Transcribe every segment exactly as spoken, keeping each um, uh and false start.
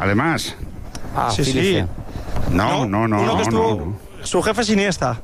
además. Ah, sí, sí. No, no, no. Uno no, que estuvo, no, no. Su jefe es Iniesta.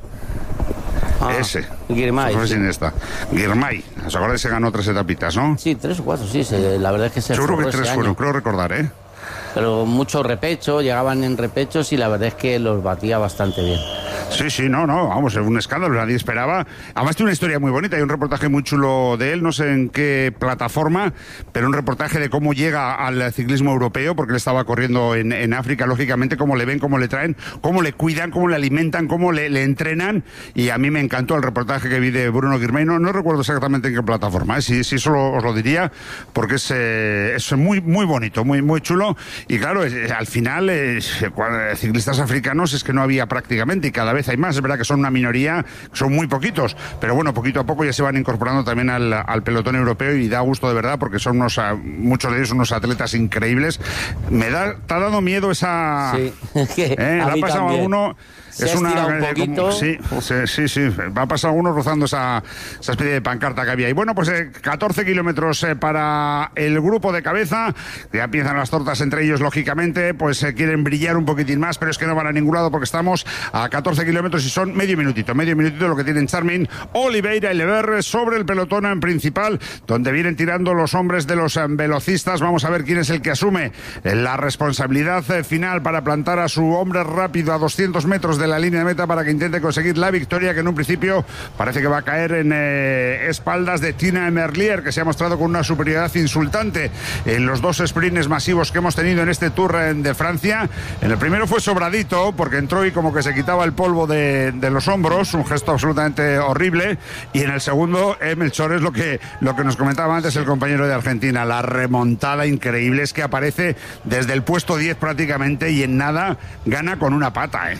Ah, Ese. Girmay. Sí. Iniesta. Girmay. ¿Os acordáis que ganó tres etapitas, no? Sí, tres o cuatro, sí. Se, la verdad es que se Yo creo que tres fueron, año. creo recordar, ¿eh? Pero muchos repechos, llegaban en repechos y la verdad es que los batía bastante bien. Sí, sí, no, no, vamos, es un escándalo, nadie esperaba. Además tiene una historia muy bonita, hay un reportaje muy chulo de él, no sé en qué plataforma, pero un reportaje de cómo llega al ciclismo europeo, porque él estaba corriendo en, en África, lógicamente, cómo le ven, cómo le traen, cómo le cuidan, cómo le alimentan, cómo le, le entrenan, y a mí me encantó el reportaje que vi de Bruno Girmay, no, no recuerdo exactamente en qué plataforma, ¿eh? sí, sí, solo os lo diría, porque es, eh, es muy, muy bonito, muy, muy chulo, y claro, es, al final, eh, ciclistas africanos es que no había prácticamente, y cada vez hay más, es verdad que son una minoría, son muy poquitos, pero bueno, poquito a poco ya se van incorporando también al, al pelotón europeo y da gusto de verdad porque son unos, muchos de ellos unos atletas increíbles. Me da, te ha dado miedo esa... Sí, que ¿eh? a Le ha pasado a uno... Se es una un poquito. Como, sí, sí, sí, sí, va a pasar uno rozando esa, esa especie de pancarta que había. Y bueno, pues eh, catorce kilómetros eh, para el grupo de cabeza. Ya empiezan las tortas entre ellos, lógicamente, pues eh, quieren brillar un poquitín más, pero es que no van a ningún lado porque estamos a catorce kilómetros y son medio minutito, medio minutito lo que tienen Charmin, Oliveira y Lever sobre el pelotón en principal, donde vienen tirando los hombres de los eh, velocistas. Vamos a ver quién es el que asume la responsabilidad eh, final para plantar a su hombre rápido a doscientos metros de la línea de meta para que intente conseguir la victoria, que en un principio parece que va a caer en eh, espaldas de Tina Merlier, que se ha mostrado con una superioridad insultante en los dos sprints masivos que hemos tenido en este Tour de Francia. En el primero fue sobradito porque entró y como que se quitaba el polvo de, de los hombros, un gesto absolutamente horrible, y en el segundo eh, Melchor es lo que, lo que nos comentaba antes el compañero de Argentina, la remontada increíble, es que aparece desde el puesto diez prácticamente y en nada gana con una pata, ¿eh?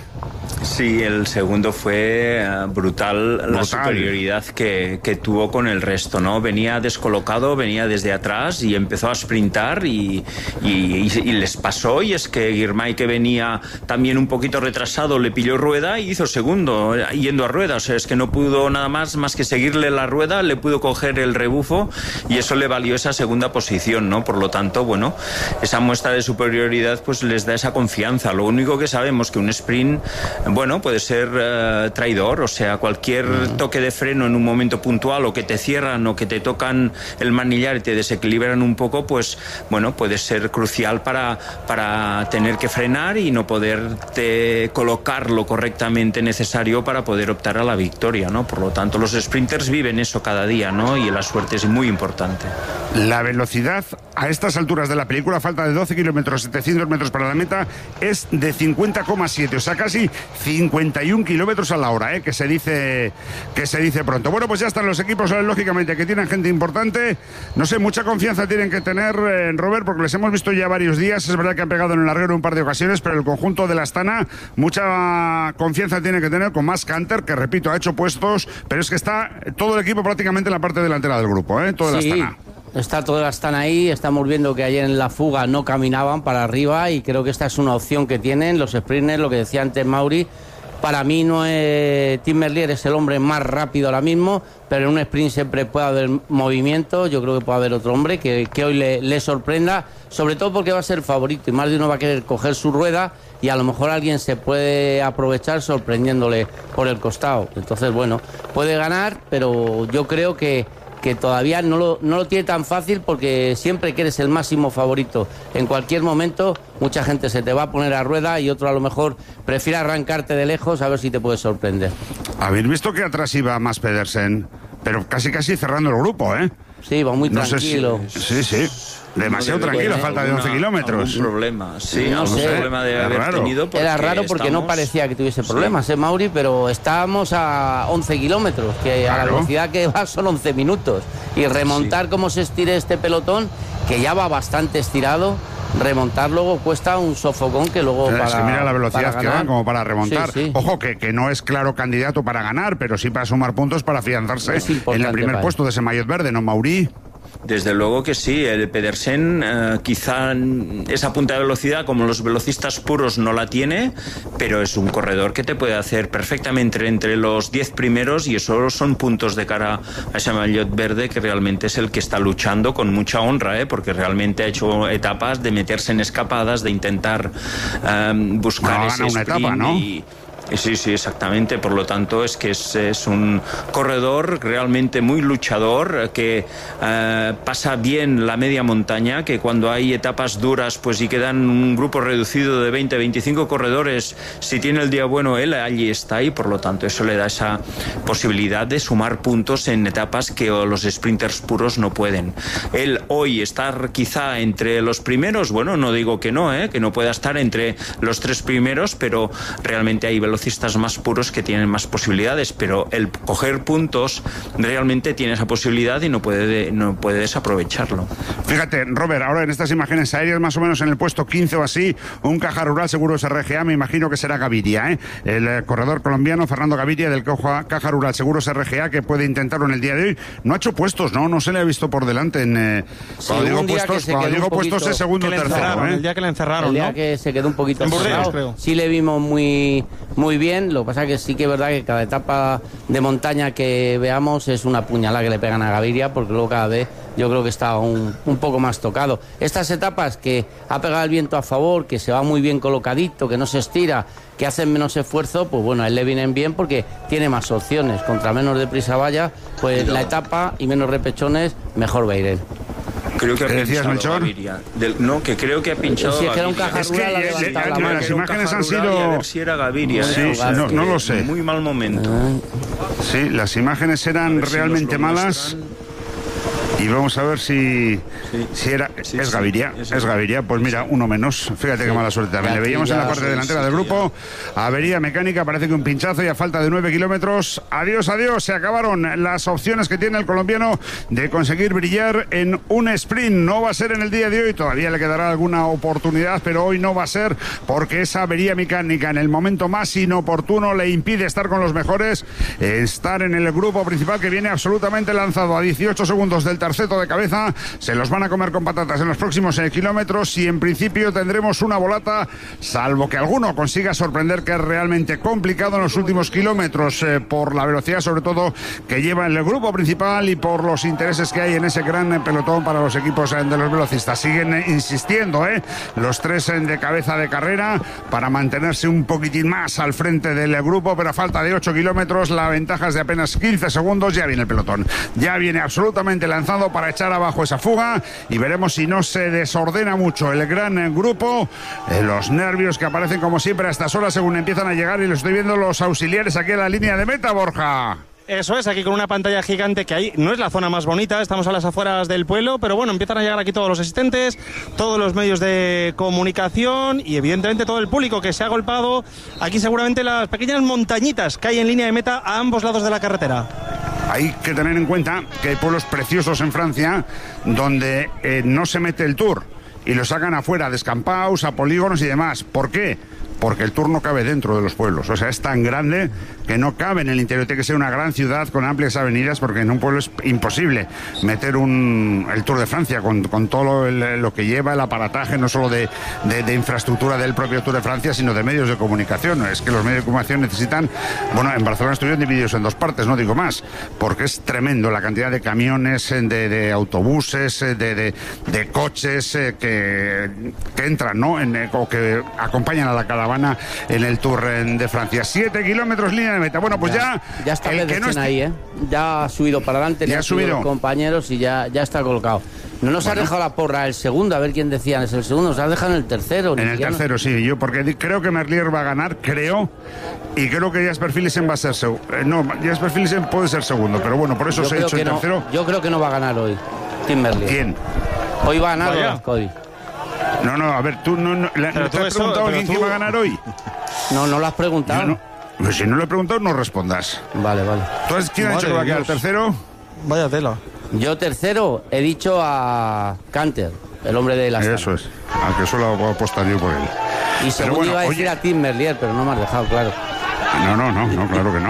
Sí, el segundo fue uh, brutal, brutal la superioridad que, que tuvo con el resto, ¿no? Venía descolocado, venía desde atrás y empezó a sprintar y, y, y, y les pasó, y es que Girmay, que venía también un poquito retrasado, le pilló rueda y hizo segundo, yendo a rueda, o sea, es que no pudo nada más más que seguirle la rueda, le pudo coger el rebufo y eso le valió esa segunda posición, ¿no? Por lo tanto, bueno, esa muestra de superioridad pues les da esa confianza. Lo único que sabemos que un sprint, bueno, puede ser uh, traidor, o sea, cualquier mm. toque de freno en un momento puntual, o que te cierran o que te tocan el manillar y te desequilibran un poco, pues bueno, puede ser crucial para, para tener que frenar y no poderte colocar lo correctamente necesario para poder optar a la victoria, ¿no? Por lo tanto, los sprinters viven eso cada día, ¿no? Y la suerte es muy importante. La velocidad a estas alturas de la película, falta de doce kilómetros, setecientos metros para la meta, es de cincuenta coma siete, o sea, casi cincuenta y un kilómetros a la hora, ¿eh? que se dice que se dice pronto. Bueno, pues ya están los equipos, lógicamente, que tienen gente importante. No sé, mucha confianza tienen que tener, eh, Robert, porque les hemos visto ya varios días. Es verdad que han pegado en el larguero un par de ocasiones, pero el conjunto de la Astana, mucha confianza tiene que tener con Max Canter, que repito, ha hecho puestos, pero es que está todo el equipo prácticamente en la parte delantera del grupo, ¿eh? Todo sí. el Astana. Está todas están ahí, estamos viendo que ayer en la fuga no caminaban para arriba y creo que esta es una opción que tienen los sprinters, lo que decía antes Mauri. Para mí no es Tim Merlier es el hombre más rápido ahora mismo, pero en un sprint siempre puede haber movimiento. Yo creo que puede haber otro hombre que, que hoy le, le sorprenda, sobre todo porque va a ser favorito y más de uno va a querer coger su rueda y a lo mejor alguien se puede aprovechar sorprendiéndole por el costado. Entonces, bueno, puede ganar, pero yo creo que que todavía no lo, no lo tiene tan fácil, porque siempre que eres el máximo favorito en cualquier momento, mucha gente se te va a poner a rueda y otro a lo mejor prefiere arrancarte de lejos a ver si te puede sorprender. Habéis visto que atrás iba Mads Pedersen, pero casi casi cerrando el grupo, ¿eh? Sí, va muy no tranquilo. Sé si, sí, sí. Demasiado no tranquilo, falta de once kilómetros. Un problema, sí, no algún sé. problema de haber raro. tenido. Era raro porque estamos... no parecía que tuviese problemas, sí. ¿eh, Mauri? Pero estábamos a once kilómetros, que claro. A la velocidad que va son once minutos. Y remontar sí. Como se estire este pelotón, que ya va bastante estirado, remontar luego cuesta un sofocón que luego es para que mira la velocidad que van como para remontar. Sí, sí. Ojo, que, que no es claro candidato para ganar, pero sí para sumar puntos para afianzarse en el primer puesto de ese maillot verde, ¿no, Mauri? Desde luego que sí, el Pedersen eh, quizá esa punta de velocidad como los velocistas puros no la tiene, pero es un corredor que te puede hacer perfectamente entre los diez primeros y eso son puntos de cara a ese maillot verde que realmente es el que está luchando con mucha honra, ¿eh? Porque realmente ha hecho etapas de meterse en escapadas, de intentar eh, buscar no, ese una sprint etapa, ¿no? y... Sí, sí, exactamente. Por lo tanto, es que es, es un corredor realmente muy luchador, que eh, pasa bien la media montaña, que cuando hay etapas duras, pues y quedan un grupo reducido de veinte, veinticinco corredores, si tiene el día bueno, él allí está y por lo tanto eso le da esa posibilidad de sumar puntos en etapas que los sprinters puros no pueden. Él hoy estar quizá entre los primeros, bueno, no digo que no, ¿eh? que no pueda estar entre los tres primeros, pero realmente hay velocidad más puros que tienen más posibilidades, pero el coger puntos realmente tiene esa posibilidad y no puede, no puede desaprovecharlo. Fíjate, Robert, ahora en estas imágenes aéreas más o menos en el puesto quince o así, un Caja Rural Seguros R G A, me imagino que será Gaviria, ¿eh? el eh, corredor colombiano Fernando Gaviria del Caja, Caja Rural Seguros R G A, que puede intentarlo en el día de hoy. No ha hecho puestos, ¿no? No se le ha visto por delante en... Eh, sí, cuando digo puestos, cuando digo puestos es segundo o tercero, ¿eh? El día que le encerraron, El día ¿no? que se quedó un poquito en Burdeos, cerrado, creo. Sí le vimos muy... muy bien, lo que pasa es que sí que es verdad que cada etapa de montaña que veamos es una puñalada que le pegan a Gaviria, porque luego cada vez yo creo que está un, un poco más tocado. Estas etapas que ha pegado el viento a favor, que se va muy bien colocadito, que no se estira, que hacen menos esfuerzo, pues bueno, a él le vienen bien porque tiene más opciones. Contra menos deprisa vaya, pues la etapa y menos repechones, mejor va a ir él. Creo que ha ¿Qué decías, pinchado Melchor? Gaviria. Del, no, que creo que ha pinchado Sí, es que era un Gaviria. Caja Es que Rural, ha eh, levantado eh, la eh, mano. las imágenes han Rural y a sido... ver si era Gaviria. Sí, ¿eh? O sea, no, que no lo sé. Muy mal momento. Sí, las imágenes eran Si realmente nos lo malas. muestran. Y vamos a ver si, Sí. si era Sí, es sí. Gaviria, Sí, sí. es Gaviria, pues mira, uno menos. Fíjate qué mala suerte también. Ya, Le veíamos ya, en la parte sí, delantera sí, del sí, grupo. Avería mecánica, parece que un pinchazo y a falta de nueve kilómetros. Adiós, adiós. Se acabaron las opciones que tiene el colombiano de conseguir brillar en un sprint. No va a ser en el día de hoy, todavía le quedará alguna oportunidad, pero hoy no va a ser porque esa avería mecánica en el momento más inoportuno le impide estar con los mejores, estar en el grupo principal que viene absolutamente lanzado a dieciocho segundos del terceto de cabeza. Se los van a comer con patatas en los próximos eh, kilómetros y en principio tendremos una volata, salvo que alguno consiga sorprender, que es realmente complicado en los últimos kilómetros eh, por la velocidad sobre todo que lleva el grupo principal y por los intereses que hay en ese gran eh, pelotón para los equipos eh, de los velocistas. Siguen eh, insistiendo eh, los tres eh, de cabeza de carrera para mantenerse un poquitín más al frente del grupo, pero a falta de ocho kilómetros la ventaja es de apenas quince segundos. Ya viene el pelotón, ya viene absolutamente lanzado para echar abajo esa fuga y veremos si no se desordena mucho el gran grupo. Eh, los nervios que aparecen como siempre a estas horas según empiezan a llegar, y lo estoy viendo los auxiliares aquí en la línea de meta, Borja. Eso es, aquí con una pantalla gigante que ahí no es la zona más bonita, estamos a las afueras del pueblo, pero bueno, empiezan a llegar aquí todos los asistentes, todos los medios de comunicación y evidentemente todo el público que se ha agolpado aquí seguramente las pequeñas montañitas que hay en línea de meta a ambos lados de la carretera. Hay que tener en cuenta que hay pueblos preciosos en Francia donde eh, no se mete el Tour y lo sacan afuera, descampados, a polígonos y demás. ¿Por qué? Porque el Tour no cabe dentro de los pueblos. O sea, es tan grande que no cabe en el interior. Tiene que ser una gran ciudad con amplias avenidas, porque en un pueblo es imposible meter un, el Tour de Francia con, con todo el, lo que lleva el aparataje, no solo de, de, de infraestructura del propio Tour de Francia, sino de medios de comunicación. Es que los medios de comunicación necesitan... Bueno, en Barcelona estuvieron divididos en dos partes, no digo más, porque es tremendo la cantidad de camiones, de, de autobuses, de, de, de coches eh, que, que entran, ¿no? En, eh, o que acompañan a la caravana en el Tour de Francia. Siete kilómetros línea de meta. Bueno, pues ya... Ya, ya está el que no esté... ahí, ¿eh? Ya ha subido para adelante, ya le ha ha subido subido los compañeros y ya, ya está colocado. No nos bueno. ha dejado la porra el segundo, a ver quién decían es el segundo, nos ha dejado en el tercero. En el tercero, no... sí, yo porque creo que Merlier va a ganar, creo, y creo que Jasper Philipsen va a ser segundo. Eh, no, Jasper Philipsen puede ser segundo, pero bueno, por eso yo se ha hecho el no, tercero. Yo creo que no va a ganar hoy, Tim Merlier. ¿Quién? Hoy va a ganar Gascoy. No, no, a ver, tú no, no la, ¿te has preguntado a quién tú... va a ganar hoy? No, no lo has preguntado. No, pues si no lo he preguntado, no respondas. Vale, vale. ¿Tú quién ha dicho que va a quedar tercero? Vaya tela. Yo tercero he dicho a Canter, el hombre de las... Eso es, al que suelo apostar yo por él. Y segundo bueno, iba a decir oye... a Tim Merlier, pero no me has dejado, claro. No, no, no, no, claro que no.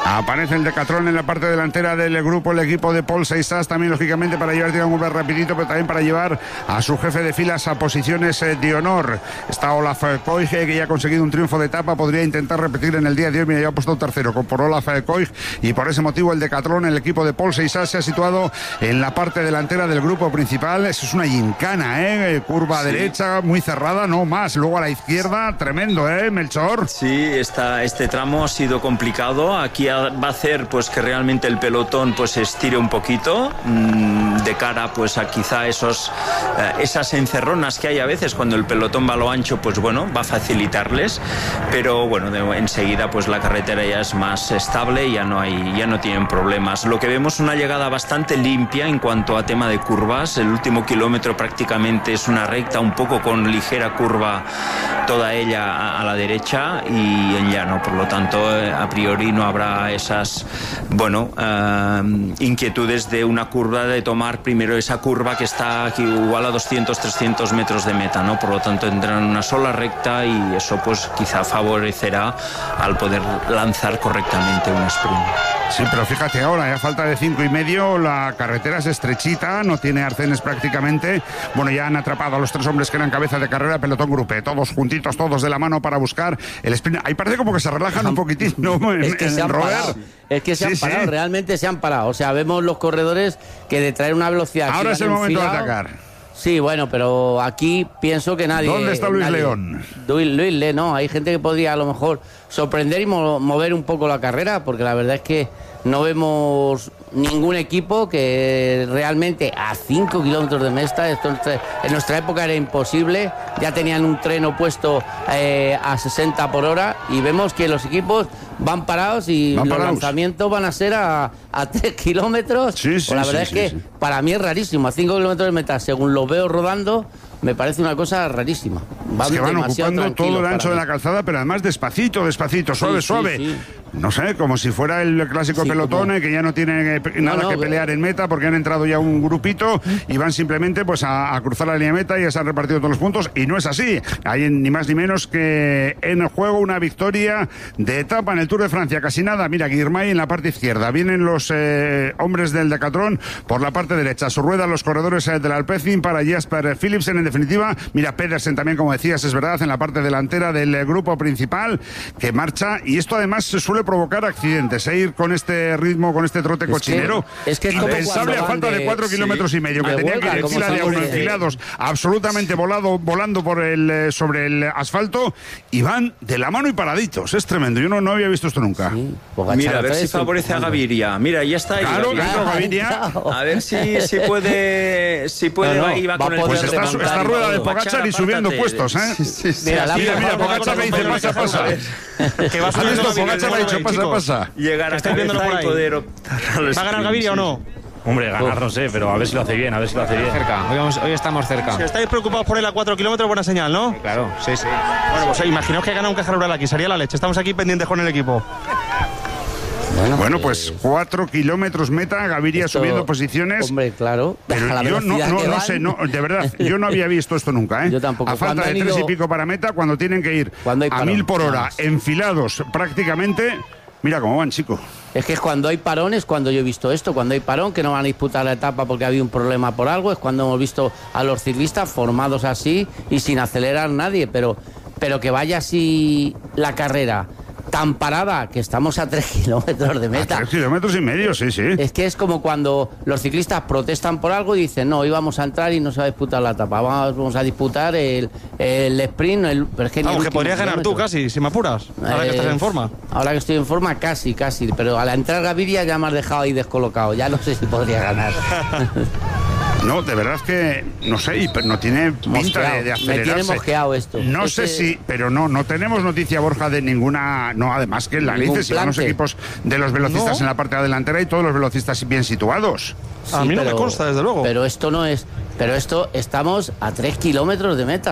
Aparece el Decathlon en la parte delantera del grupo, el equipo de Paul Seixas, también lógicamente para llevar un Uber rapidito, pero también para llevar a su jefe de filas a posiciones de honor. Está Olaf Koig, que ya ha conseguido un triunfo de etapa, podría intentar repetir en el día de hoy. Mira, ya ha puesto un tercero por Olaf Koig, y por ese motivo el Decathlon, el equipo de Paul Seixas, se ha situado en la parte delantera del grupo principal. Eso es una gincana, ¿eh? Curva sí. derecha, muy cerrada, no más. Luego a la izquierda, tremendo, ¿eh, Melchor? Sí, está, este tramo ha sido complicado. Aquí va a hacer pues que realmente el pelotón pues se estire un poquito mmm, de cara pues a quizá esos eh, esas encerronas que hay a veces cuando el pelotón va a lo ancho, pues bueno, va a facilitarles, pero bueno, de, enseguida pues la carretera ya es más estable y ya no hay, ya no tienen problemas. Lo que vemos es una llegada bastante limpia en cuanto a tema de curvas. El último kilómetro prácticamente es una recta un poco con ligera curva, toda ella a, a la derecha y en llano, por lo tanto a priori no habrá esas bueno, uh, inquietudes de una curva, de tomar primero esa curva que está aquí igual a doscientos, trescientos metros de meta, ¿no? Por lo tanto tendrán una sola recta y eso pues quizá favorecerá al poder lanzar correctamente un sprint. Sí, pero fíjate ahora, ya falta de cinco y medio, la carretera es estrechita, no tiene arcenes prácticamente. Bueno, ya han atrapado a los tres hombres que eran cabeza de carrera, pelotón grupé, todos juntitos, todos de la mano para buscar el sprint. Ahí parece como que se relajan un poquitín, ¿no? En, es que en se han Robert. parado. Es que se han sí, parado, sí. realmente se han parado. O sea, vemos los corredores que de traer una velocidad... Ahora es el momento de atacar. Sí, bueno, pero aquí pienso que nadie... ¿Dónde está Luis nadie, León? Luis, Luis León, no, hay gente que podría a lo mejor sorprender y mo mover un poco la carrera, porque la verdad es que no vemos ningún equipo que realmente a cinco kilómetros de meta, esto en nuestra época era imposible, ya tenían un tren opuesto eh, a sesenta por hora y vemos que los equipos van parados y van los parados. lanzamientos van a ser a, a tres kilómetros. Sí, sí, pues la verdad sí, es sí, que sí. para mí es rarísimo, a cinco kilómetros de meta, según lo veo rodando, me parece una cosa rarísima. Van, es que van ocupando todo el ancho de la calzada, pero además despacito, despacito, suave, sí, suave. Sí, sí. No sé, como si fuera el clásico sí, pelotón como... que ya no tiene eh, nada no, no, que pelear en meta porque han entrado ya un grupito y van simplemente pues a, a cruzar la línea de meta y ya se han repartido todos los puntos y no es así. Hay ni más ni menos que en el juego una victoria de etapa en el Tour de Francia, casi nada. Mira, Girmay en la parte izquierda, vienen los eh, hombres del Decathlon por la parte derecha, su rueda los corredores eh, del Alpecin para Jasper Philipsen, en definitiva, mira Pedersen también, como decías, es verdad, en la parte delantera del eh, grupo principal que marcha, y esto además se suele provocar accidentes, e ir con este ritmo, con este trote es cochinero, que, es que es impensable a falta de, de cuatro sí, kilómetros y medio, que tenían que ir en fila de uno, enfilados, absolutamente volado, volando por el, sobre el asfalto, y van de la mano y paraditos, es tremendo, yo no, no había visto esto nunca. Sí, mira, a ver si favorece a Gaviria, mira, ya está ahí. Claro, claro, Gaviria. A ver si, si puede, si puede, no, no, ahí va, va con el pues está, esta rueda de Pogačar y subiendo puestos, ¿eh? Sí, sí, sí. Mira, mira, mira, Pogačar me dice, pasa, pasa. Que va subiendo, Pogačar me ha dicho, pasa, pasa. Llegar a cabeza y poder optar a los ¿Va a ganar Gaviria o no? Hombre, ganar no sé, pero a ver si lo hace bien, a ver si lo hace bien. Cerca, hoy, vamos, hoy estamos cerca. Si estáis preocupados por él a cuatro kilómetros, buena señal, ¿no? Sí, claro, sí, sí. Bueno, pues imaginaos que gana un Caja Rural aquí, sería la leche. Estamos aquí pendientes con el equipo. Bueno, bueno, pues cuatro kilómetros meta, Gaviria esto, subiendo posiciones. Hombre, claro. Pero yo no, no, no sé, no, de verdad, yo no había visto esto nunca, ¿eh? Yo tampoco. A falta de tres ido... y pico para meta, cuando tienen que ir a mil por hora, más. enfilados prácticamente. Mira cómo van, chico. Es que es cuando hay parón, es cuando yo he visto esto. Cuando hay parón, que no van a disputar la etapa porque había un problema por algo, es cuando hemos visto a los ciclistas formados así y sin acelerar nadie. Pero, pero que vaya así la carrera tan parada que estamos a tres kilómetros de meta. A tres kilómetros y medio, sí, sí. Es que es como cuando los ciclistas protestan por algo y dicen, no, íbamos a entrar y no se va a disputar la etapa, vamos, vamos a disputar el, el sprint. El, pero es que vamos, que podrías ganar tú casi, si me apuras, ahora eh, que estás en forma. Ahora que estoy en forma, casi, casi. Pero al entrar Gaviria ya me has dejado ahí descolocado, ya no sé si podría ganar. No, de verdad que no sé, y no tiene pinta de, de acelerarse. Me tiene mosqueado esto. No es sé que... si, pero no, no tenemos noticia, Borja, de ninguna, no, además que en la Narices si van los equipos de los velocistas no. en la parte delantera y todos los velocistas bien situados. Sí, a mí no pero, me consta, desde luego. Pero esto no es, pero esto estamos a tres kilómetros de meta.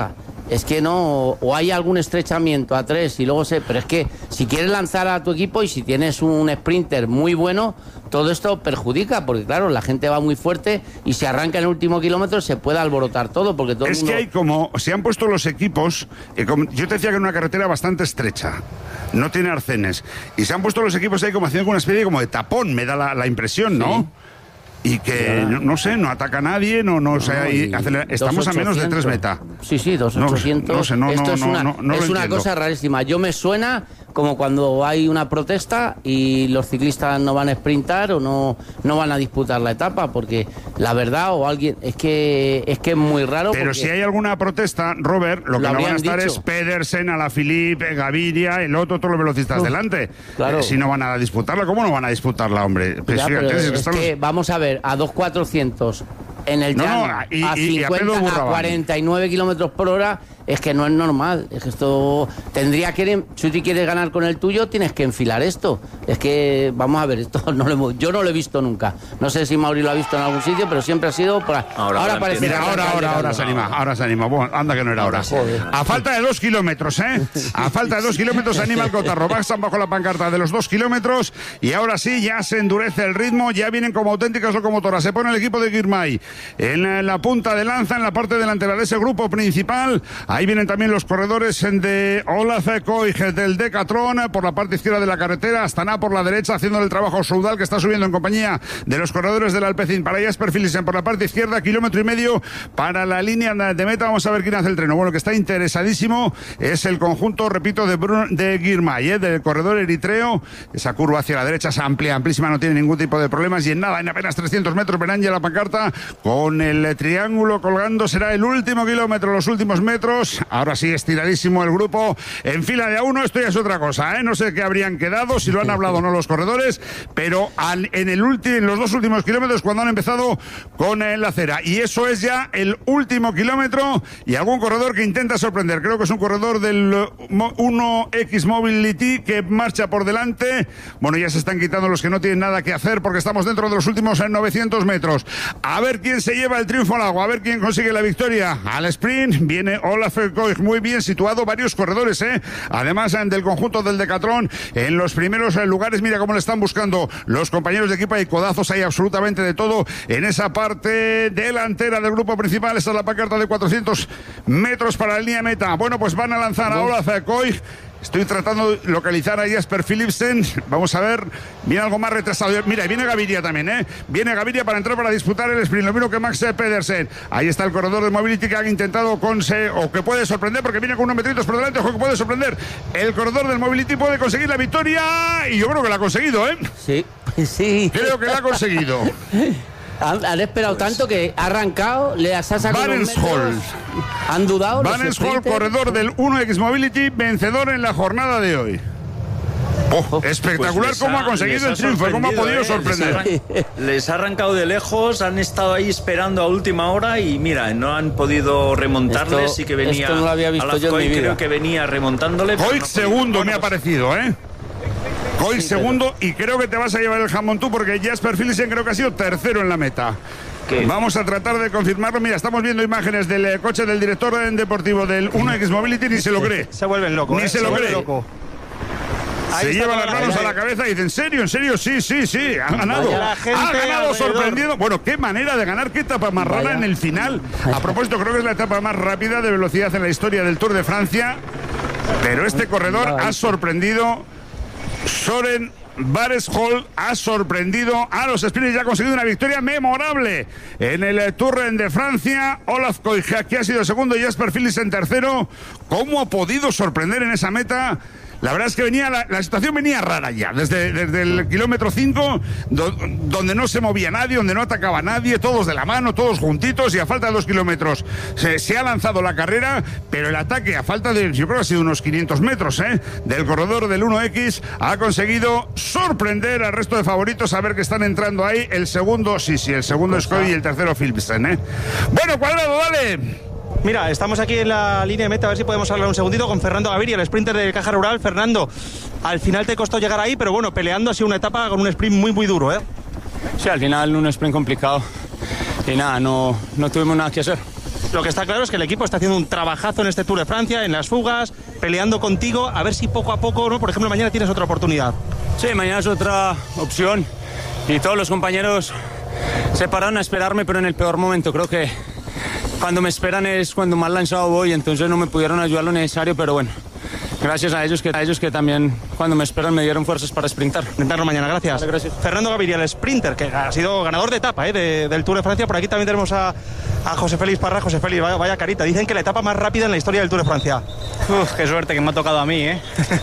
es que no, o hay algún estrechamiento a tres y luego se, pero es que si quieres lanzar a tu equipo y si tienes un sprinter muy bueno, todo esto perjudica, porque claro, la gente va muy fuerte y si arranca en el último kilómetro se puede alborotar todo, porque todo es el mundo... que hay como, se han puesto los equipos, eh, como, yo te decía que en una carretera bastante estrecha, no tiene arcenes, y se han puesto los equipos ahí como haciendo una especie como de tapón, me da la, la impresión, ¿no? Sí. Y que, no, no sé, no ataca a nadie, no, no, no sé, y acelera, estamos a menos de tres meta. Sí, sí, dos ochocientos. No, no sé, no, Esto no, es una, no, no, no es una cosa rarísima. Yo me suena como cuando hay una protesta y los ciclistas no van a sprintar o no, no van a disputar la etapa, porque la verdad, o alguien, es que es que es muy raro. Pero si hay alguna protesta, Robert, lo que lo no van a estar dicho. es Pedersen, Alaphilippe, Gaviria, el otro, todos los velocistas Uf, delante. Claro. Eh, si no van a disputarla, ¿cómo no van a disputarla, hombre? Pues ya, fíjate, es, es que estamos... que vamos a ver, a dos cuatrocientos en el llano, no, no, y, a cincuenta, y a, a cuarenta y nueve kilómetros por hora, es que no es normal. Es que esto tendría que, si tú quieres ganar con el tuyo, tienes que enfilar esto. Es que, vamos a ver, esto no lo hemos, yo no lo he visto nunca. No sé si Mauri lo ha visto en algún sitio, pero siempre ha sido por ahora. Ahora, ahora parece. Mira, ahora, ahora, ahora se anima, ahora se anima. Bueno, anda que no era ahora. A falta de dos kilómetros, ¿eh? A falta de dos kilómetros anima el cotarro. Baxan bajo la pancarta de los dos kilómetros y ahora sí ya se endurece el ritmo, ya vienen como auténticas locomotoras. Se pone el equipo de Girmay en la punta de lanza, en la parte delantera de ese grupo principal. Ahí vienen también los corredores de Olaf Koig del Decathlon por la parte izquierda de la carretera, Astana por la derecha haciendo el trabajo Soudal, que está subiendo en compañía de los corredores del Alpecin. Para Jasper Philipsen por la parte izquierda, kilómetro y medio para la línea de meta. Vamos a ver quién hace el treno. Bueno, que está interesadísimo es el conjunto, repito, de, Bruno, de Girmay, ¿eh? Del corredor eritreo. Esa curva hacia la derecha es amplia, amplísima, no tiene ningún tipo de problemas y en nada, en apenas trescientos metros verán ya la pancarta con el triángulo colgando. Será el último kilómetro, los últimos metros. Ahora sí, estiradísimo el grupo en fila de a uno. Esto ya es otra cosa, ¿eh? No sé qué habrían quedado, si lo han hablado o no los corredores, pero al, en, el ulti, en los dos últimos kilómetros cuando han empezado con eh, la acera. Y eso es ya el último kilómetro y algún corredor que intenta sorprender. Creo que es un corredor del uno equis Mobility que marcha por delante. Bueno, ya se están quitando los que no tienen nada que hacer porque estamos dentro de los últimos eh, novecientos metros. A ver quién se lleva el triunfo al agua, a ver quién consigue la victoria. Al sprint viene Olaf Koig, muy bien situado, varios corredores, ¿eh? Además del conjunto del Decathlon en los primeros lugares. Mira cómo le están buscando los compañeros de equipo, hay codazos, hay absolutamente de todo en esa parte delantera del grupo principal. Esta es la pancarta de cuatrocientos metros para la línea meta. Bueno, pues van a lanzar a Olaf Koig. Estoy tratando de localizar a Jasper Philipsen. Vamos a ver. Viene algo más retrasado. Mira, viene Gaviria también, ¿eh? Viene Gaviria para entrar para disputar el sprint. Lo mismo que Max Pedersen. Ahí está el corredor de Mobility que ha intentado con se o que puede sorprender porque viene con unos metritos por delante. Ojo que puede sorprender. El corredor del Mobility puede conseguir la victoria. Y yo creo que la ha conseguido, ¿eh? Sí, sí. Creo que la ha conseguido. Han, han esperado pues, tanto que ha arrancado, le ha sacado Vanens Hall. Han dudado. Vanens Hall, corredor del uno equis Mobility, vencedor en la jornada de hoy. Oh, espectacular pues cómo ha, ha conseguido el triunfo, cómo ha podido eh, sorprender. Les ha, les ha arrancado de lejos, han estado ahí esperando a última hora y mira, no han podido remontarle. Sí que venía. Esto no lo había visto yo en mi vida. Creo que venía remontándole. Koig no segundo me ha parecido, ¿eh? Koig sí, segundo pero... y creo que te vas a llevar el jamón tú porque Jasper Philipsen creo que ha sido tercero en la meta. ¿Qué? Vamos a tratar de confirmarlo. Mira, estamos viendo imágenes del eh, coche del director deportivo del uno equis Mobility, ni se lo cree. Se vuelven locos. Ni eh, se, se lo cree. Loco. Se lleva las manos a la cabeza y dice, ¿en serio? ¿En serio? Sí, sí, sí, ha ganado. Ha ganado sorprendido. Bueno, qué manera de ganar, qué etapa más rara en el final. A propósito, creo que es la etapa más rápida de velocidad en la historia del Tour de Francia. Pero este corredor ha sorprendido. Soren Vanens-Hall ha sorprendido a los sprinters y ha conseguido una victoria memorable en el Tour de Francia. Olaf Koig, que ha sido segundo, y Jasper Philipsen tercero. ¿Cómo ha podido sorprender en esa meta? La verdad es que venía la, la situación venía rara ya, desde, desde el kilómetro cinco, do, donde no se movía nadie, donde no atacaba nadie, todos de la mano, todos juntitos, y a falta de dos kilómetros se, se ha lanzado la carrera, pero el ataque a falta de, yo creo que ha sido unos quinientos metros, ¿eh? del corredor del uno equis, ha conseguido sorprender al resto de favoritos, a ver que están entrando ahí. El segundo, sí, sí, el segundo es Koig y el tercero Philipsen, ¿eh? Bueno, Cuadrado, dale. Mira, estamos aquí en la línea de meta, a ver si podemos hablar un segundito con Fernando Gaviria, el sprinter de Caja Rural. Fernando, al final te costó llegar ahí, pero bueno, peleando así una etapa con un sprint muy, muy duro, ¿eh? Sí, al final un sprint complicado y nada, no, no tuvimos nada que hacer. Lo que está claro es que el equipo está haciendo un trabajazo en este Tour de Francia, en las fugas, peleando contigo, a ver si poco a poco, ¿no? Por ejemplo, mañana tienes otra oportunidad. Sí, mañana es otra opción y todos los compañeros se pararon a esperarme, pero en el peor momento. Creo que cuando me esperan es cuando más lanzado voy, entonces no me pudieron ayudar lo necesario, pero bueno, gracias a ellos que, a ellos que también cuando me esperan me dieron fuerzas para sprintar. Intentarlo mañana, gracias. Vale, gracias. Fernando Gaviria, el sprinter, que ha sido ganador de etapa ¿eh? de, del Tour de Francia. Por aquí también tenemos a, a José Félix Parra. José Félix, vaya, vaya carita. Dicen que la etapa más rápida en la historia del Tour de Francia. Uf, qué suerte que me ha tocado a mí, ¿eh?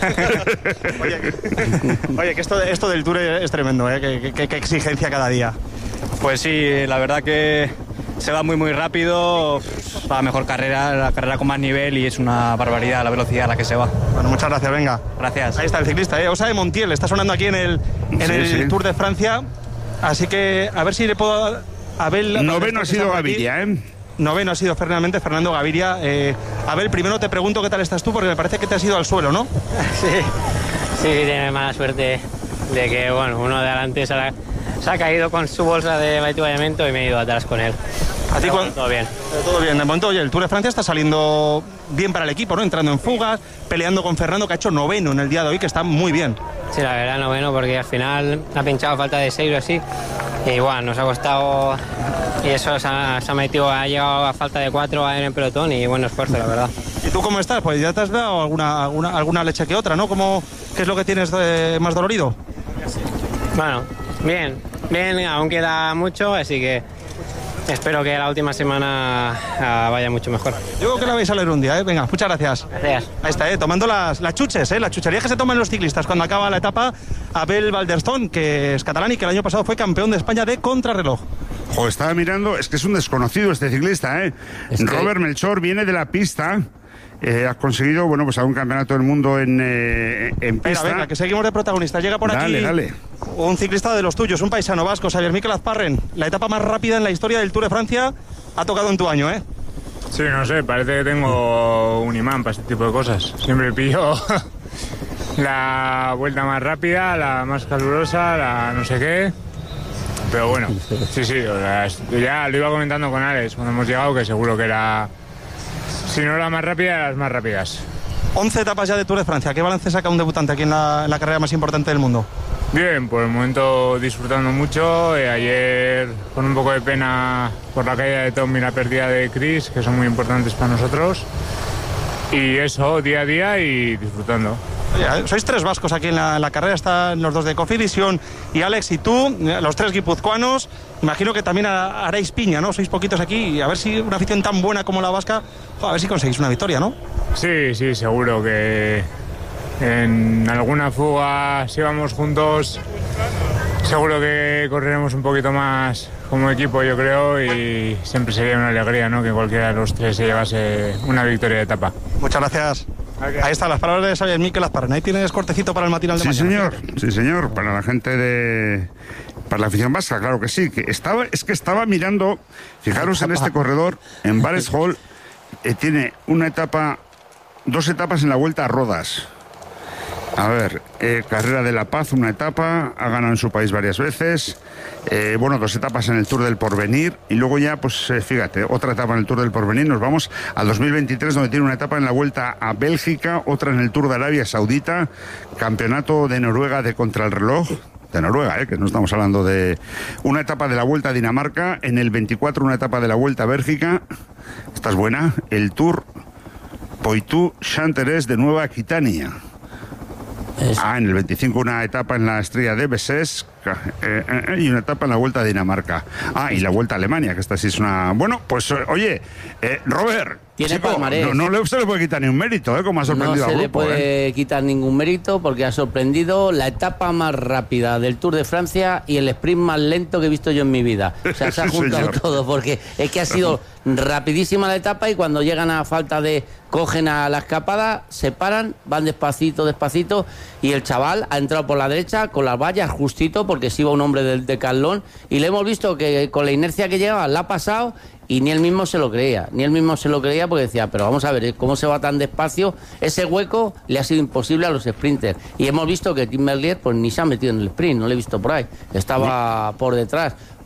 Oye, oye, que esto, esto del Tour es tremendo, ¿eh? Qué, qué, qué exigencia cada día. Pues sí, la verdad que se va muy muy rápido, la mejor carrera, la carrera con más nivel y es una barbaridad la velocidad a la que se va. Bueno, muchas gracias, venga. Gracias. Ahí está el ciclista, ¿eh? Osa de Montiel, está sonando aquí en el, en sí, el sí. Tour de Francia, así que a ver si le puedo... Abel, Noveno ha sido Gaviria, ¿eh? Noveno ha sido finalmente Fernando Gaviria. Eh, Abel, primero te pregunto qué tal estás tú, porque me parece que te has ido al suelo, ¿no? Sí, sí, tiene mala suerte de que, bueno, uno de adelante se ha, se ha caído con su bolsa de avituallamiento y me he ido atrás con él. ¿A ti bueno, todo bien? Todo bien. De momento, oye, el Tour de Francia está saliendo bien para el equipo, ¿no? Entrando en fugas, peleando con Fernando, que ha hecho noveno en el día de hoy, que está muy bien. Sí, la verdad, noveno, porque al final ha pinchado falta de seis o así. Y bueno, nos ha costado... Y eso se ha, se ha metido, ha llegado a falta de cuatro en el pelotón y buen esfuerzo, la verdad. ¿Y tú cómo estás? Pues ya te has dado alguna, alguna, alguna leche que otra, ¿no? ¿Cómo, ¿Qué es lo que tienes de, más dolorido? Bueno, bien, bien, aún queda mucho, así que espero que la última semana uh, vaya mucho mejor. Yo creo que la vais a leer un día, ¿eh? Venga, muchas gracias. Gracias. Ahí está, ¿eh? Tomando las, las chuches, ¿eh? Las chucherías que se toman los ciclistas cuando acaba la etapa. Abel Valderstone, que es catalán y que el año pasado fue campeón de España de contrarreloj. O estaba mirando, es que es un desconocido este ciclista, ¿eh? Es que... Robert Melchor viene de la pista. Eh, has conseguido, bueno, pues a un campeonato del mundo en, eh, en pista. Venga, venga, que seguimos de protagonistas. Llega por dale, aquí dale. un ciclista de los tuyos, un paisano vasco, Xavier Mikel Azparren. La etapa más rápida en la historia del Tour de Francia ha tocado en tu año, ¿eh? Sí, no sé, parece que tengo un imán para este tipo de cosas. Siempre pillo la vuelta más rápida, la más calurosa, la no sé qué. Pero bueno, sí, sí, ya lo iba comentando con Alex cuando hemos llegado, que seguro que era, si no la más rápida, las más rápidas. once etapas ya de Tour de Francia. ¿Qué balance saca un debutante aquí en la, en la carrera más importante del mundo? Bien, por el momento disfrutando mucho. Eh, ayer con un poco de pena por la caída de Tom y la pérdida de Chris, que son muy importantes para nosotros. Y eso, día a día y disfrutando. Oye, sois tres vascos aquí en la, en la carrera, están los dos de Cofidis, y Alex y tú, los tres guipuzcoanos. Imagino que también haréis piña, ¿no? Sois poquitos aquí y a ver si una afición tan buena como la vasca, a ver si conseguís una victoria, ¿no? Sí, sí, seguro que en alguna fuga, si vamos juntos, seguro que correremos un poquito más como equipo, yo creo, y siempre sería una alegría, ¿no?, que cualquiera de los tres se llevase una victoria de etapa. Muchas gracias. Okay. Ahí están las palabras de Xavier Mikel Azparren. Ahí tienes cortecito para el matinal de sí, mañana. Sí, señor. Sí, señor. Para la gente de... Para la afición vasca, claro que sí. Que estaba, es que estaba mirando, fijaros en este corredor, en Bares Hall, eh, tiene una etapa, dos etapas en la Vuelta a Rodas. A ver, eh, Carrera de la Paz, una etapa, ha ganado en su país varias veces, eh, bueno, dos etapas en el Tour del Porvenir, y luego ya, pues eh, fíjate, otra etapa en el Tour del Porvenir. Nos vamos al dos mil veintitrés, donde tiene una etapa en la Vuelta a Bélgica, otra en el Tour de Arabia Saudita, campeonato de Noruega de contrarreloj, de Noruega, ¿eh? Que no estamos hablando de una etapa de la Vuelta a Dinamarca, en el veinticuatro una etapa de la Vuelta a Bélgica, esta es buena, el Tour Poitou-Chanteres de Nueva Aquitania. Es... Ah, en el veinticinco una etapa en la Estrella de Besés eh, eh, y una etapa en la Vuelta a Dinamarca. Ah, y la Vuelta a Alemania, que esta sí es una... Bueno, pues oye, eh, Robert, tiene chico, palmarés. No, no le, se le puede quitar ni un mérito, ¿eh? Como ha sorprendido al grupo. No se le puede ¿eh? quitar ningún mérito porque ha sorprendido la etapa más rápida del Tour de Francia y el sprint más lento que he visto yo en mi vida. O sea, se ha juntado sí, todo porque es que ha sido rapidísima la etapa y cuando llegan a falta de... cogen a la escapada, se paran, van despacito, despacito y el chaval ha entrado por la derecha con las vallas justito porque se iba un hombre del Decathlon y le hemos visto que con la inercia que llevaba la ha pasado y ni él mismo se lo creía, ni él mismo se lo creía porque decía, pero vamos a ver, ¿cómo se va tan despacio? Ese hueco le ha sido imposible a los sprinters y hemos visto que Tim Merlier pues ni se ha metido en el sprint, no le he visto por ahí, estaba por detrás.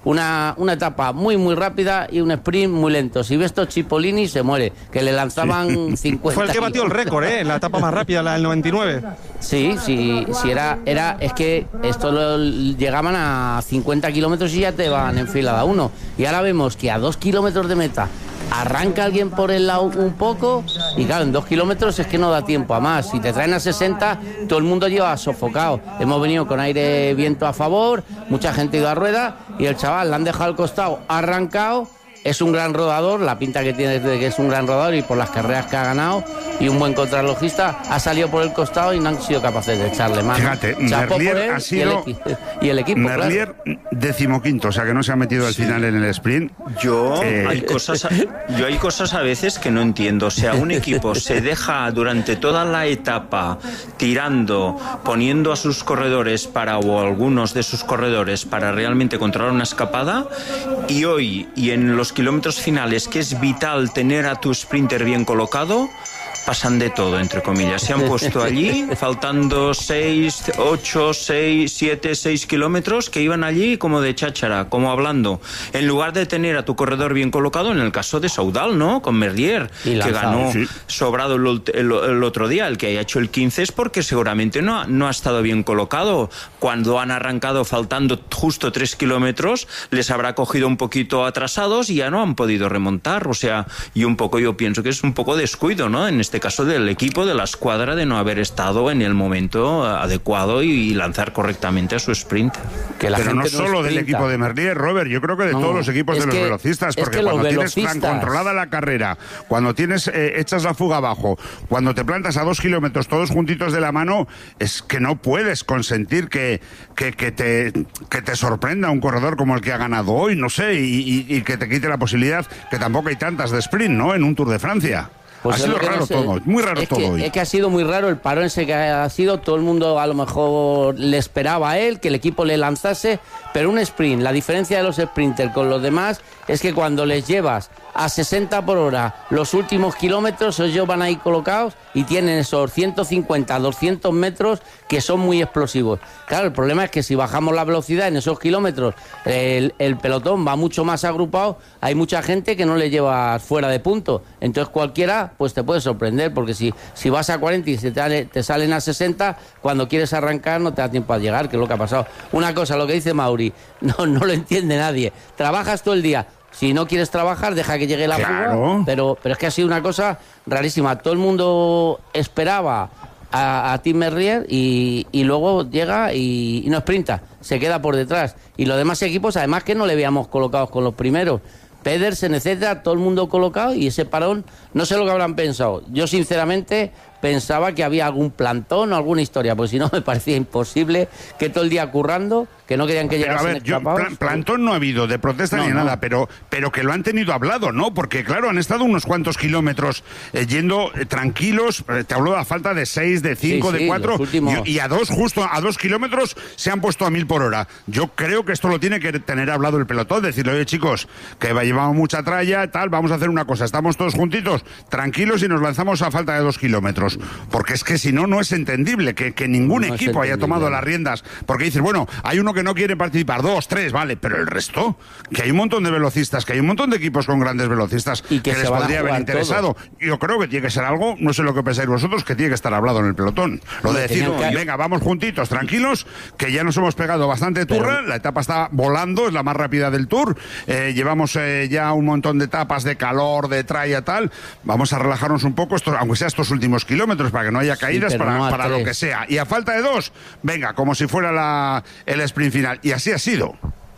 una, una etapa muy muy rápida y un sprint muy lento. Si ves esto, Cipollini se muere, que le lanzaban sí. cincuenta. Fue el que batió el récord, ¿eh? La etapa más rápida, la del noventa y nueve. Sí, sí, sí, era, era, es que esto lo, llegaban a cincuenta kilómetros y ya te van enfilada uno. Y ahora vemos que a dos kilómetros de meta arranca alguien por el lado un poco y claro, en dos kilómetros es que no da tiempo a más. Si te traen a sesenta, todo el mundo lleva sofocado. Hemos venido con aire viento a favor, mucha gente ha ido a rueda y el chaval la han dejado al costado, ha arrancado. Es un gran rodador, la pinta que tiene es de que es un gran rodador y por las carreras que ha ganado y un buen contrarrelojista, ha salido por el costado y no han sido capaces de echarle mano. Fíjate, Merlier ha sido y el, y el equipo, Merlier claro. decimoquinto, o sea que no se ha metido al sí. final en el sprint. Yo eh, hay cosas a, yo hay cosas a veces que no entiendo, o sea, un equipo se deja durante toda la etapa tirando, poniendo a sus corredores para o algunos de sus corredores para realmente controlar una escapada y hoy y en los kilómetros finales, que es vital tener a tu sprinter bien colocado, pasan de todo, entre comillas. Se han puesto allí, faltando seis, ocho, seis, siete, seis kilómetros, que iban allí como de cháchara, como hablando. En lugar de tener a tu corredor bien colocado, en el caso de Soudal, ¿no? Con Merlier, que ganó sí. sobrado el, el, el otro día. El que haya hecho el quince es porque seguramente no, no ha estado bien colocado. Cuando han arrancado faltando justo tres kilómetros, les habrá cogido un poquito atrasados y ya no han podido remontar. O sea, y un poco yo pienso que es un poco descuido, ¿no? En este caso del equipo, de la escuadra, de no haber estado en el momento adecuado y lanzar correctamente a su sprint. Que la Pero no solo del equipo de Merlier, Robert, yo creo que de no, todos los equipos de los que, velocistas, porque cuando tienes tan controlada la carrera, cuando tienes eh, echas la fuga abajo, cuando te plantas a dos kilómetros todos juntitos de la mano, es que no puedes consentir que, que, que, te, que te sorprenda un corredor como el que ha ganado hoy, no sé, y, y, y que te quite la posibilidad, que tampoco hay tantas de sprint, ¿no?, en un Tour de Francia. Pues ha sido raro no sé, todo, muy raro es todo que, hoy. Es que ha sido muy raro el parón ese que ha sido, todo el mundo a lo mejor le esperaba a él, que el equipo le lanzase, pero un sprint, la diferencia de los sprinters con los demás es que cuando les llevas a sesenta por hora los últimos kilómetros, ellos van ahí colocados y tienen esos ciento cincuenta, doscientos metros que son muy explosivos. Claro, el problema es que si bajamos la velocidad en esos kilómetros, el, el pelotón va mucho más agrupado, hay mucha gente que no le llevas fuera de punto, entonces cualquiera pues te puede sorprender, porque si, si vas a cuarenta y se te, te salen a sesenta, cuando quieres arrancar no te da tiempo a llegar, que es lo que ha pasado. Una cosa, lo que dice Mauri, no, no lo entiende nadie, trabajas todo el día. Si no quieres trabajar, deja que llegue la claro. fuga, pero, pero es que ha sido una cosa rarísima. Todo el mundo esperaba a, a Tim Merlier y, y luego llega y, y no sprinta, se queda por detrás. Y los demás equipos, además que no le veíamos colocados con los primeros. Pedersen, etcétera, todo el mundo colocado y ese parón, no sé lo que habrán pensado. Yo, sinceramente, pensaba que había algún plantón o alguna historia, porque si no me parecía imposible que todo el día currando, que no querían que llegasen pero a ver, yo, plan, plantón no ha habido, de protesta no, ni no. nada, pero, pero que lo han tenido hablado, ¿no? Porque, claro, han estado unos cuantos kilómetros eh, yendo eh, tranquilos, eh, te hablo de la falta de seis, de cinco, sí, de cuatro, sí, últimos... y, y a dos, justo a dos kilómetros, se han puesto a mil por hora. Yo creo que esto lo tiene que tener hablado el pelotón, decirle, oye, chicos, que llevamos mucha tralla, tal, vamos a hacer una cosa, estamos todos juntitos, tranquilos y nos lanzamos a falta de dos kilómetros. Porque es que si no, no es entendible que, que ningún no equipo haya tomado las riendas. Porque dices, bueno, hay uno que no quiere participar, dos, tres, vale, pero el resto, que hay un montón de velocistas, que hay un montón de equipos con grandes velocistas y que, que les podría haber interesado. Todo. Yo creo que tiene que ser algo, no sé lo que pensáis vosotros, que tiene que estar hablado en el pelotón. Lo de decir, que... venga, vamos juntitos, tranquilos, que ya nos hemos pegado bastante turra, pero... la etapa está volando, es la más rápida del Tour, eh, llevamos eh, ya un montón de etapas de calor, de tralla, tal, vamos a relajarnos un poco, estos, aunque sea estos últimos kilómetros, para que no haya caídas, sí, para, no para lo que sea. Y a falta de dos, venga, como si fuera la, el sprint final. Y así ha sido.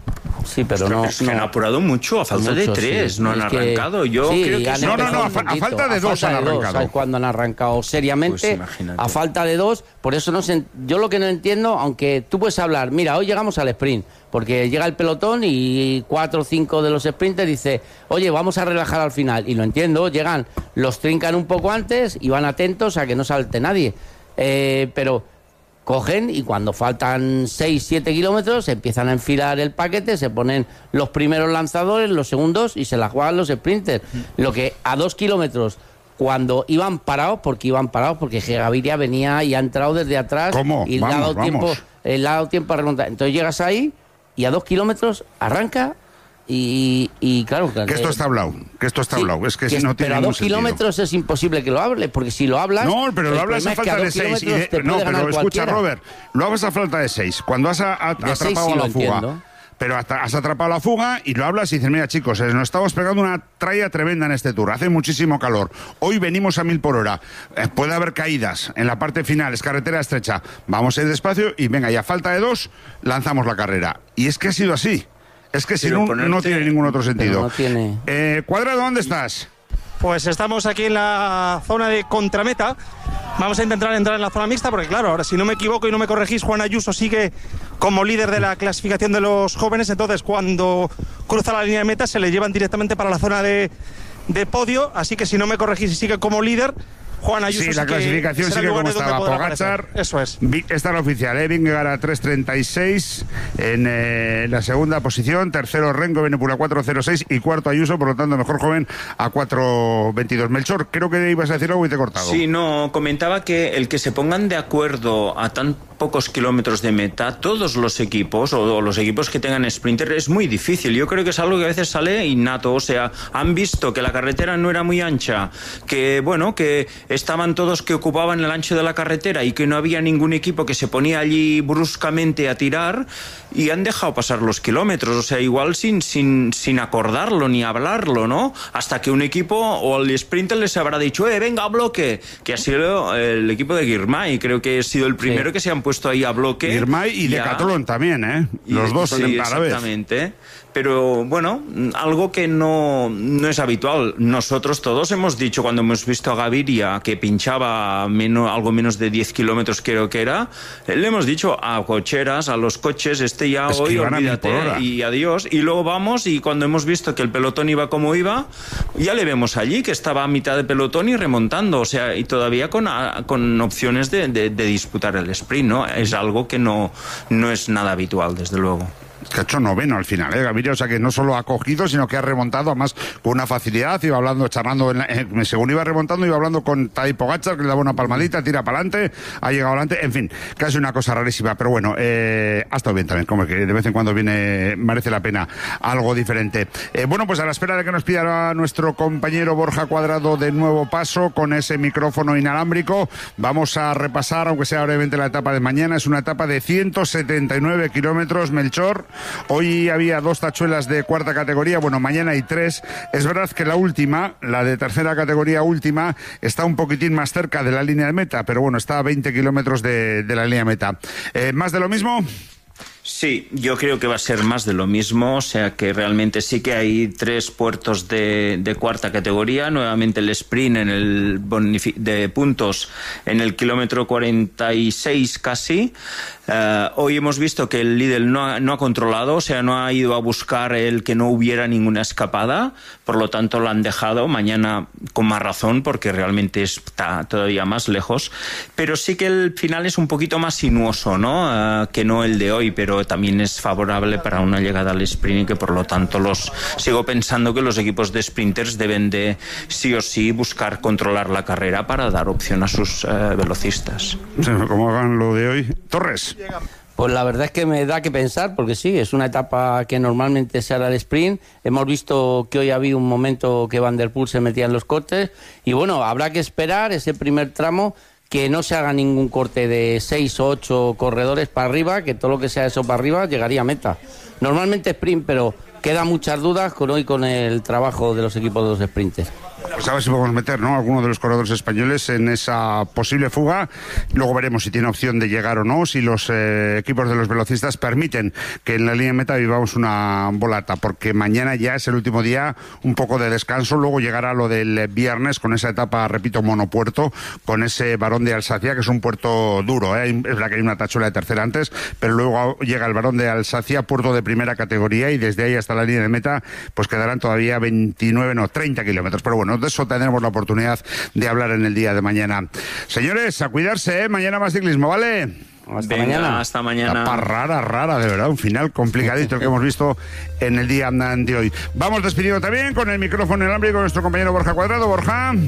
Sí, pero no, es que no han apurado mucho, a falta mucho, de tres, sí. no han es arrancado. Yo sí, creo que no, no, no, a, fa a falta de a dos falta han de arrancado. Dos, cuando han arrancado seriamente, pues a falta de dos, por eso no sé, yo lo que no entiendo, aunque tú puedes hablar, mira, hoy llegamos al sprint, porque llega el pelotón y cuatro o cinco de los sprinters dice, oye, vamos a relajar al final, y lo entiendo, llegan, los trincan un poco antes y van atentos a que no salte nadie, eh, pero cogen y cuando faltan seis, siete kilómetros empiezan a enfilar el paquete, se ponen los primeros lanzadores, los segundos y se la juegan los sprinters. Lo que a dos kilómetros, cuando iban parados, porque iban parados, porque Gaviria venía y ha entrado desde atrás. ¿Cómo? Y vamos, le ha dado vamos. tiempo, le ha dado tiempo a remontar. Entonces llegas ahí y a dos kilómetros arranca y, y claro... Que esto está hablado, que esto está sí, hablado, es que, que si no tiene pero a dos sentido. kilómetros es imposible que lo hable, porque si lo hablas... No, pero lo hablas a falta de seis. Y de, no, pero escucha, cualquiera. Robert, lo hablas a falta de seis. Cuando has a, a, atrapado seis, sí la fuga... Entiendo. Pero hasta has atrapado la fuga y lo hablas y dices, mira chicos, nos estamos pegando una tralla tremenda en este tour, hace muchísimo calor, hoy venimos a mil por hora, eh, puede haber caídas en la parte final, es carretera estrecha, vamos a ir despacio y venga, y a falta de dos, lanzamos la carrera. Y es que ha sido así, es que si no, ponerte... no tiene ningún otro sentido. No tiene... eh, Cuadrado, ¿dónde estás? Pues estamos aquí en la zona de contrameta. Vamos a intentar entrar en la zona mixta porque, claro, ahora si no me equivoco y no me corregís, Juan Ayuso sigue como líder de la clasificación de los jóvenes. Entonces, cuando cruza la línea de meta, se le llevan directamente para la zona de, de podio. Así que si no me corregís y sigue como líder, Juan Ayuso. Sí, la clasificación sigue como estaba. Pogačar, eso es. Esta es la oficial, ¿eh? Vingegaard a tres treinta y seis en eh, la segunda posición, tercero Renko Evenepoel a cuatro cero seis y cuarto Ayuso, por lo tanto mejor joven a cuatro veintidós. Melchor, creo que ibas a decir algo y te he cortado. Sí, no, comentaba que el que se pongan de acuerdo a tan pocos kilómetros de meta, todos los equipos o, o los equipos que tengan sprinter, es muy difícil. Yo creo que es algo que a veces sale innato, o sea, han visto que la carretera no era muy ancha, que bueno, que estaban todos que ocupaban el ancho de la carretera y que no había ningún equipo que se ponía allí bruscamente a tirar y han dejado pasar los kilómetros, o sea, igual sin, sin, sin acordarlo ni hablarlo, ¿no? Hasta que un equipo o el sprinter les habrá dicho, eh, venga, a bloque, que ha sido el equipo de Girmay, creo que ha sido el primero sí. que se han puesto ahí a bloque. Girmay y Decathlon también, ¿eh? Los y, dos sí, en la vez. Exactamente. Pero bueno, algo que no, no es habitual. Nosotros todos hemos dicho cuando hemos visto a Gaviria que pinchaba menos, algo menos de diez kilómetros creo que era, le hemos dicho a cocheras, a los coches, este ya es hoy olvídate y adiós. Y luego vamos y cuando hemos visto que el pelotón iba como iba, ya le vemos allí que estaba a mitad de pelotón y remontando, o sea, y todavía con, con opciones de, de, de disputar el sprint, ¿no? Es algo que no, no es nada habitual, desde luego. Que ha hecho noveno al final, ¿eh, Gaviria? O sea que no solo ha cogido, sino que ha remontado, además con una facilidad, iba hablando, charlando, en la, eh, según iba remontando, iba hablando con Tadej Pogačar, que le daba una palmadita, tira para adelante, ha llegado adelante, en fin, casi una cosa rarísima, pero bueno, eh, ha estado bien también, como que de vez en cuando viene, merece la pena algo diferente. Eh, bueno, pues a la espera de que nos pida nuestro compañero Borja Cuadrado de nuevo paso con ese micrófono inalámbrico, vamos a repasar, aunque sea brevemente, la etapa de mañana. Es una etapa de ciento setenta y nueve kilómetros, Melchor. Hoy había dos tachuelas de cuarta categoría, bueno, mañana hay tres. Es verdad que la última, la de tercera categoría última, está un poquitín más cerca de la línea de meta, pero bueno, está a veinte kilómetros de, de la línea de meta. Eh, ¿Más de lo mismo? Sí, yo creo que va a ser más de lo mismo, o sea que realmente sí que hay tres puertos de, de cuarta categoría, nuevamente el sprint en el de puntos en el kilómetro cuarenta y seis casi. Uh, hoy hemos visto que el líder no ha, no ha controlado, o sea, no ha ido a buscar el que no hubiera ninguna escapada, por lo tanto lo han dejado mañana con más razón porque realmente está todavía más lejos, pero sí que el final es un poquito más sinuoso, ¿no? Uh, que no el de hoy, pero también es favorable para una llegada al sprint y que por lo tanto los sigo pensando que los equipos de sprinters deben de sí o sí buscar controlar la carrera para dar opción a sus uh, velocistas. Como hagan lo de hoy. Torres. Pues la verdad es que me da que pensar, porque sí, es una etapa que normalmente se hará el sprint. Hemos visto que hoy había un momento que Van der Poel se metía en los cortes y bueno, habrá que esperar ese primer tramo, que no se haga ningún corte de seis o ocho corredores para arriba, que todo lo que sea eso para arriba llegaría a meta. Normalmente sprint, pero quedan muchas dudas con hoy con el trabajo de los equipos de los sprinters. Pues a ver si podemos meter, ¿no?, alguno de los corredores españoles en esa posible fuga. Luego veremos si tiene opción de llegar o no, si los eh, equipos de los velocistas permiten que en la línea de meta vivamos una volata, porque mañana ya es el último día, un poco de descanso. Luego llegará lo del viernes con esa etapa, repito, monopuerto, con ese Barón de Alsacia, que es un puerto duro, ¿eh? Es verdad que hay una tachuela de tercera antes, pero luego llega el Barón de Alsacia, puerto de primera categoría, y desde ahí hasta la línea de meta pues quedarán todavía veintinueve, no, treinta kilómetros, pero bueno, de eso tendremos la oportunidad de hablar en el día de mañana. Señores, a cuidarse, ¿eh? Mañana más ciclismo, ¿vale? Hasta Venga, mañana. Hasta mañana. Etapa rara, rara, de verdad, un final complicadito que hemos visto en el día de hoy. Vamos despidiendo también con el micrófono inalámbrico con nuestro compañero Borja Cuadrado. Borja.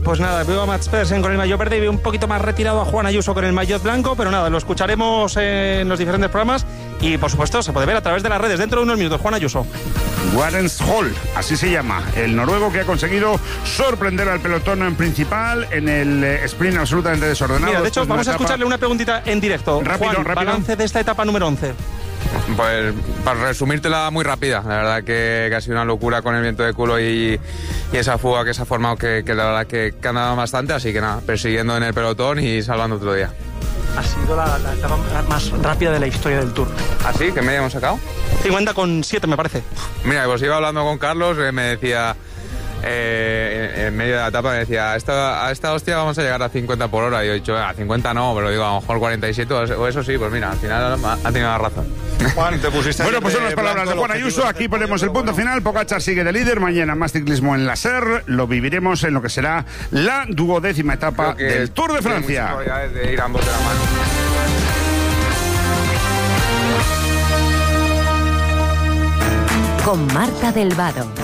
Pues nada, veo a Mats Pedersen con el maillot verde y veo un poquito más retirado a Juan Ayuso con el maillot blanco, pero nada, lo escucharemos en los diferentes programas y por supuesto se puede ver a través de las redes dentro de unos minutos. Juan Ayuso. Warens Hall, así se llama, el noruego que ha conseguido sorprender al pelotón principal en el sprint absolutamente desordenado. Mira, de hecho, vamos a escucharle una preguntita en directo. Rápido, Juan, rápido. balance de esta etapa número once. Pues para resumírtela muy rápida, la verdad que, que ha sido una locura con el viento de culo y, y esa fuga que se ha formado que, que la verdad que, que ha andado bastante, así que nada, persiguiendo en el pelotón y salvando otro día. Ha sido la, la etapa más rápida de la historia del Tour. ¿Ah, sí? ¿Qué media hemos sacado? cincuenta con siete me parece. Mira, pues iba hablando con Carlos, eh, me decía... Eh, en, en medio de la etapa me decía, a esta, a esta hostia vamos a llegar a cincuenta por hora. Y yo he dicho, a cincuenta no, pero digo, a lo mejor cuarenta y siete o eso sí, pues mira, al final ha, ha tenido la razón. Juan, te pusiste. Bueno, pues son las palabras de Juan Ayuso. Aquí ponemos el punto final. Pogačar sigue de líder. Mañana más ciclismo en la S E R. Lo viviremos en lo que será la duodécima etapa del Tour de Francia. De ir ambos de la mano. Con Marta del Vado.